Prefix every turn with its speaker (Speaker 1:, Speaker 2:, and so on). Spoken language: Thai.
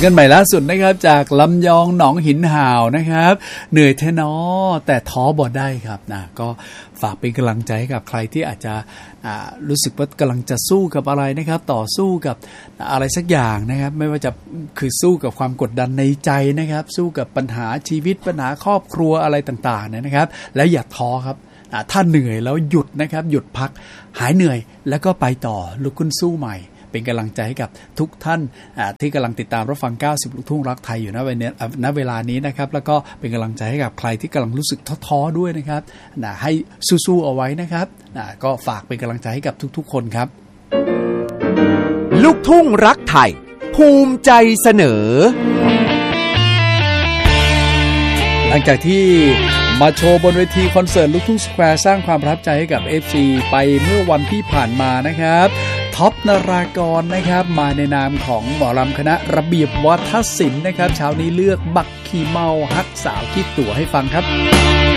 Speaker 1: เกิลใหม่ล่าสุดนะครับจากลำยองหนองหินห่าวนะครับเหนื่อยแท้น้อแต่ท้อบ่ได้ครับนะก็ฝากเป็นกำลังใจให้กับใครที่อาจจะรู้สึกว่ากำลังจะสู้กับอะไรนะครับต่อสู้กับอะไรสักอย่างนะครับไม่ว่าจะคือสู้กับความกดดันในใจนะครับสู้กับปัญหาชีวิตปัญหาครอบครัวอะไรต่างๆนะครับแล้วอย่าท้อครับถ้าเหนื่อยแล้วหยุดนะครับหยุดพักหายเหนื่อยแล้วก็ไปต่อลุกขึ้นสู้ใหม่เป็นกำลังใจให้กับทุกท่านที่กำลังติดตามรับฟัง90ลูกทุ่งรักไทยอยู่ณเวลานี้นะครับแล้วก็เป็นกำลังใจให้กับใครที่กำลังรู้สึกท้อๆด้วยนะครับให้สู้ๆเอาไว้นะครับก็ฝากเป็นกำลังใจให้กับทุกๆคนครับ
Speaker 2: ลูกทุ่งรักไทยภูมิใจเสนอ
Speaker 1: หลังจากที่มาโชว์บนเวทีคอนเสิร์ตลูกทุ่งสแควร์สร้างความประทับใจให้กับ FC ไปเมื่อวันที่ผ่านมานะครับท็อปนรากรนะครับมาในนามของหมอลำคณะระเบียบวัฒนศิลป์นะครับเช้านี้เลือกบักขี่เมาฮักสาวคิดตั๋วให้ฟังครับ